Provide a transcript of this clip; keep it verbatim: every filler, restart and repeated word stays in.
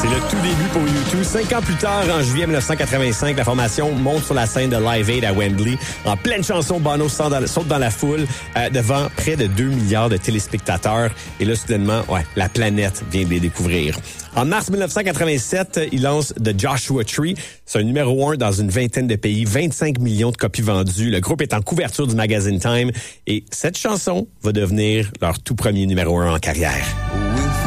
C'est le tout début pour U deux. Cinq ans plus tard, en juillet dix-neuf cent quatre-vingt-cinq, la formation monte sur la scène de Live Aid à Wembley. En pleine chanson, Bono saute dans, saute dans la foule euh, devant près de deux milliards de téléspectateurs. Et là, soudainement, ouais, la planète vient de les découvrir. En mars dix-neuf cent quatre-vingt-sept, il lance The Joshua Tree. C'est un numéro un dans une vingtaine de pays, vingt-cinq millions de copies vendues. Le groupe est en couverture du magazine Time. Et cette chanson va devenir leur tout premier numéro un en carrière.